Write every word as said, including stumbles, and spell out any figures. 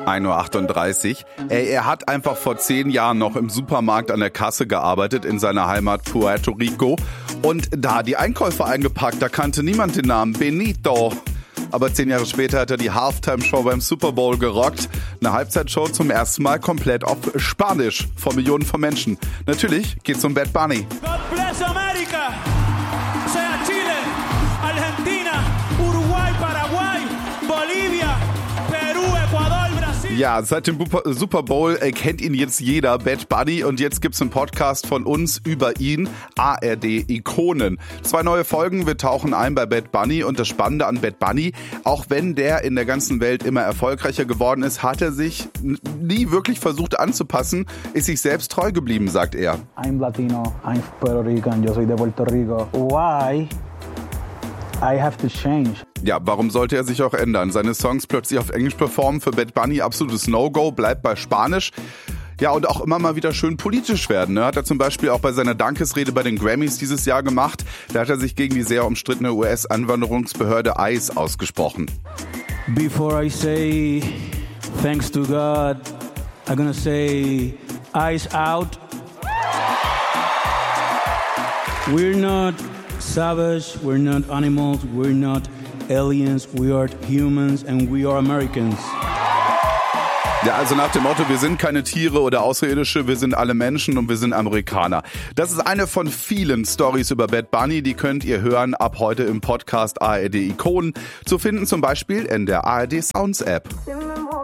ein Uhr achtunddreißig. Ey, er hat einfach vor zehn Jahren noch im Supermarkt an der Kasse gearbeitet in seiner Heimat Puerto Rico und da die Einkäufe eingepackt. Da kannte niemand den Namen Benito. Aber zehn Jahre später hat er die Halftime-Show beim Super Bowl gerockt. Eine Halbzeitshow zum ersten Mal komplett auf Spanisch vor Millionen von Menschen. Natürlich geht's um Bad Bunny. God bless America. Sea Chile, Argentina, Uruguay, Paraguay, Bolivia, Peru, Ecuador, Brasil. Ja, seit dem Super Bowl äh, kennt ihn jetzt jeder, Bad Bunny. Und jetzt gibt's einen Podcast von uns über ihn, A R D-Ikonen. Zwei neue Folgen, wir tauchen ein bei Bad Bunny. Und das Spannende an Bad Bunny, auch wenn der in der ganzen Welt immer erfolgreicher geworden ist, hat er sich n- nie wirklich versucht anzupassen, ist sich selbst treu geblieben, sagt er. I'm Latino, I'm Puerto Rican, yo soy de Puerto Rico. Why I have to change? Ja, warum sollte er sich auch ändern? Seine Songs plötzlich auf Englisch performen, für Bad Bunny absolutes No-Go, bleibt bei Spanisch. Ja, und auch immer mal wieder schön politisch werden. Ne? Hat er zum Beispiel auch bei seiner Dankesrede bei den Grammys dieses Jahr gemacht. Da hat er sich gegen die sehr umstrittene U S-Anwanderungsbehörde I C E ausgesprochen. Before I say thanks to God, I'm gonna say eyes out. We're not savage, we're not animals, we're not aliens, we are humans and we are Americans. Ja, also nach dem Motto, wir sind keine Tiere oder Außerirdische, wir sind alle Menschen und wir sind Amerikaner. Das ist eine von vielen Stories über Bad Bunny, die könnt ihr hören ab heute im Podcast A R D Ikonen. Zu finden zum Beispiel in der A R D Sounds App.